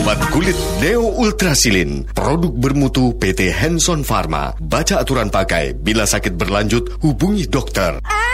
Obat kulit Neo Ultrasilin, produk bermutu PT Hanson Pharma. Baca aturan pakai. Bila sakit berlanjut, hubungi dokter.